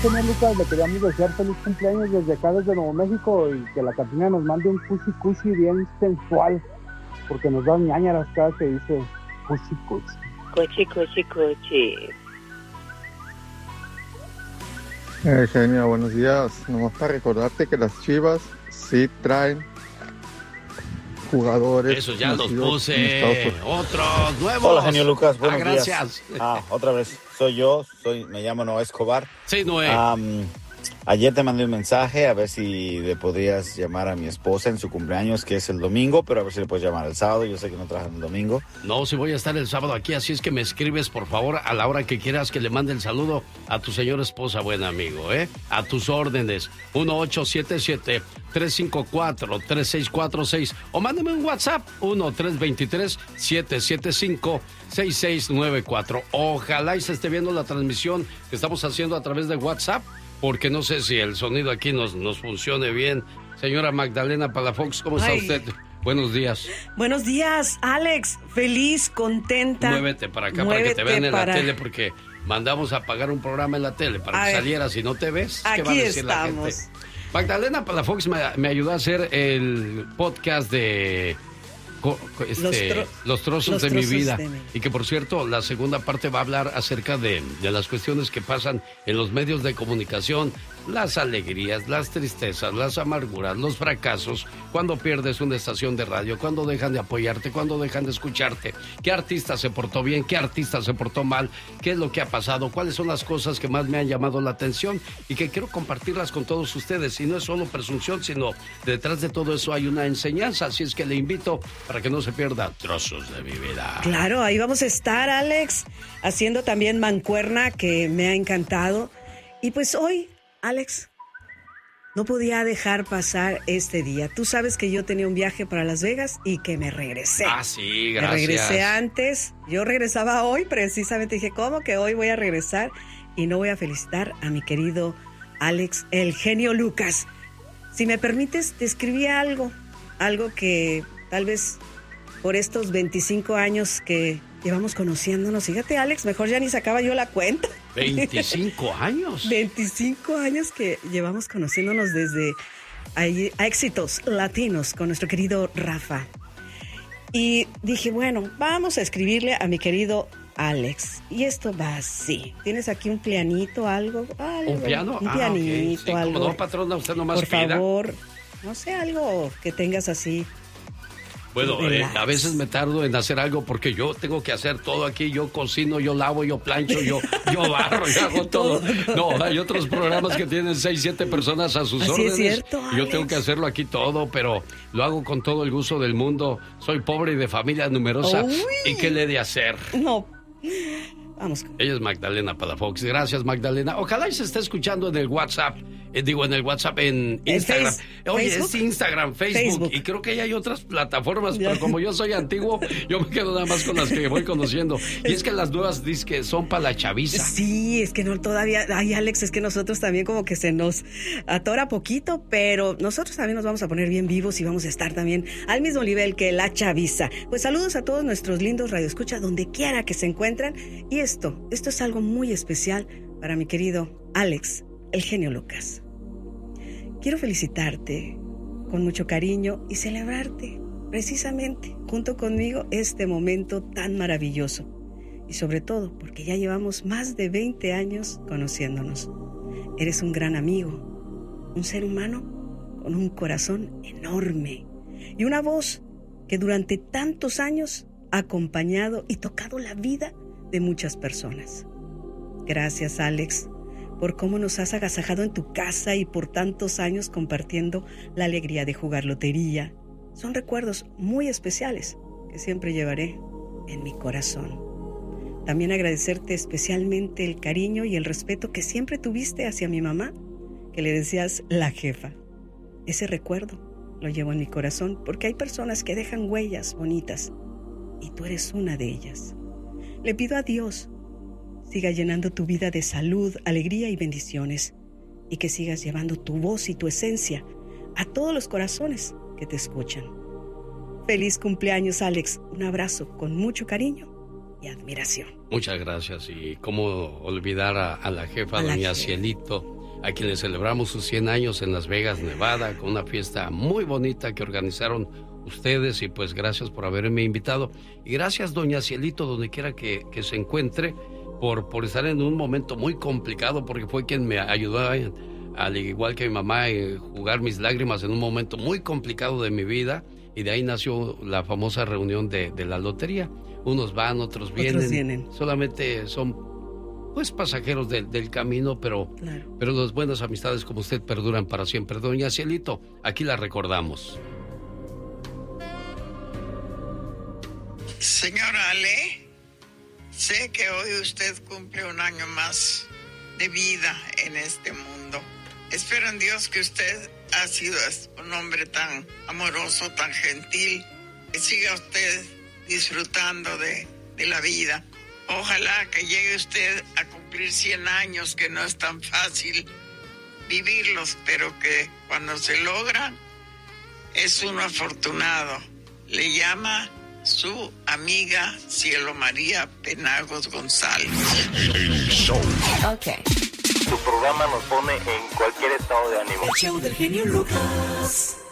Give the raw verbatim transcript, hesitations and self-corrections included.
señor Lucas, le queríamos desear feliz cumpleaños desde acá, desde Nuevo México, y que la Catrina nos mande un cuchi cuchi bien sensual, porque nos da ñañaras cada que dice cuchi cuchi. Cuchi cuchi cuchi. Eh, genio, buenos días. Nomás para recordarte que las Chivas sí traen jugadores. Eso ya los puse. Otros nuevos. Hola, genio Lucas. Buenos ah, gracias. días. Ah, otra vez. Soy yo. Soy, me llamo Noé Escobar. Sí, Noé. Um, ayer te mandé un mensaje a ver si le podrías llamar a mi esposa en su cumpleaños, que es el domingo, pero a ver si le puedes llamar el sábado. Yo sé que no trabajan el domingo. No, si voy a estar el sábado aquí, así es que me escribes, por favor, a la hora que quieras que le mande el saludo a tu señora esposa, buen amigo, ¿eh? A tus órdenes. uno ocho siete siete, tres cinco cuatro, tres seis cuatro seis o mándame un WhatsApp uno tres dos tres, siete siete cinco, seis seis nueve cuatro. Ojalá y se esté viendo la transmisión que estamos haciendo a través de WhatsApp, porque no sé si el sonido aquí nos, nos funcione bien. Señora Magdalena Palafox, ¿cómo está Ay. usted? Buenos días. Buenos días, Alex. Feliz, contenta. Muévete para acá Muévete para que te vean en para... la tele, porque mandamos a pagar un programa en la tele para A que ver. salieras. Si no te ves, ¿qué Aquí va a decir estamos. la gente? Magdalena Palafox me, me ayudó a hacer el podcast de co- co- este, Los tro- Los trozos los de mi trozos vida. de mi- Y que, por cierto, la segunda parte va a hablar acerca de, de las cuestiones que pasan en los medios de comunicación, las alegrías, las tristezas, las amarguras, los fracasos, cuando pierdes una estación de radio, cuando dejan de apoyarte, cuando dejan de escucharte, qué artista se portó bien, qué artista se portó mal, qué es lo que ha pasado, cuáles son las cosas que más me han llamado la atención y que quiero compartirlas con todos ustedes. Y no es solo presunción, sino detrás de todo eso hay una enseñanza, así es que le invito para que no se pierda trozos de mi vida. Claro, ahí vamos a estar, Alex, haciendo también mancuerna, que me ha encantado. Y pues hoy, Alex, no podía dejar pasar este día. Tú sabes que yo tenía un viaje para Las Vegas y que me regresé. Ah, sí, Me gracias. regresé antes. Yo regresaba hoy, precisamente dije, ¿cómo que hoy voy a regresar? Y no voy a felicitar a mi querido Alex, el genio Lucas. Si me permites, te escribí algo, algo que tal vez por estos veinticinco años que llevamos conociéndonos. Fíjate, Alex, mejor ya ni sacaba yo la cuenta. veinticinco años. veinticinco años que llevamos conociéndonos desde ahí, a Éxitos Latinos con nuestro querido Rafa. Y dije, bueno, vamos a escribirle a mi querido Alex. Y esto va así. ¿Tienes aquí un pianito, algo? algo ¿Un piano? Un Ah, pianito, ok. Sí, algo. como no, patrona, usted nomás Por pida. favor, no sé, algo que tengas así. Bueno, eh, Relax. a veces me tardo en hacer algo porque yo tengo que hacer todo aquí. Yo cocino, yo lavo, yo plancho, yo, yo barro, yo hago todo. No, hay otros programas que tienen seis, siete personas a sus Así es órdenes. cierto, Y yo Alex. tengo que hacerlo aquí todo, pero lo hago con todo el gusto del mundo. Soy pobre y de familia numerosa. Uy. ¿Y qué le he de hacer? No, vamos. Ella es Magdalena Palafox. Gracias, Magdalena. Ojalá y se esté escuchando en el WhatsApp. Eh, digo, en el WhatsApp, en ¿En Instagram. Face- Oye, Facebook? es Instagram, Facebook, Facebook. Y creo que ya hay otras plataformas, Ya. pero como yo soy antiguo, yo me quedo nada más con las que voy conociendo. Y es que las nuevas dice que son para la chaviza. Sí, es que no todavía, ay Alex, es que nosotros también como que se nos atora poquito, pero nosotros también nos vamos a poner bien vivos y vamos a estar también al mismo nivel que la chaviza. Pues saludos a todos nuestros lindos radioescuchas donde quiera que se encuentren. Y esto, esto es algo muy especial para mi querido Alex, el genio Lucas. Quiero felicitarte con mucho cariño y celebrarte precisamente junto conmigo este momento tan maravilloso. Y sobre todo porque ya llevamos más de veinte años conociéndonos. Eres un gran amigo, un ser humano con un corazón enorme y una voz que durante tantos años ha acompañado y tocado la vida de muchas personas. Gracias, Alex, por cómo nos has agasajado en tu casa y por tantos años compartiendo la alegría de jugar lotería. Son recuerdos muy especiales que siempre llevaré en mi corazón. También agradecerte especialmente el cariño y el respeto que siempre tuviste hacia mi mamá, que le decías la jefa. Ese recuerdo lo llevo en mi corazón porque hay personas que dejan huellas bonitas y tú eres una de ellas. Le pido a Dios siga llenando tu vida de salud, alegría y bendiciones, y que sigas llevando tu voz y tu esencia a todos los corazones que te escuchan. Feliz cumpleaños, Alex. Un abrazo con mucho cariño y admiración. Muchas gracias. Y cómo olvidar a, a la jefa, a la doña jefa. Cielito, a quien le celebramos sus cien años en Las Vegas, Nevada, con una fiesta muy bonita que organizaron ustedes, y pues gracias por haberme invitado. Y gracias, doña Cielito, donde quiera que, que se encuentre, por, por estar en un momento muy complicado, porque fue quien me ayudó, a, al igual que mi mamá, a jugar mis lágrimas en un momento muy complicado de mi vida, y de ahí nació la famosa reunión de, de la lotería. Unos van, otros vienen, Otros vienen. solamente son pues pasajeros del, del camino, pero, Claro. pero las buenas amistades como usted perduran para siempre. Doña Cielito, aquí la recordamos. Señora Ale, sé que hoy usted cumple un año más de vida en este mundo. Espero en Dios que usted ha sido un hombre tan amoroso, tan gentil, que siga usted disfrutando de, de la vida. Ojalá que llegue usted a cumplir cien años, que no es tan fácil vivirlos, pero que cuando se logra es uno afortunado. Le llama su amiga Cielo María Penagos González. El show. Ok. Tu programa nos pone en cualquier estado de ánimo. El show del genio Lucas.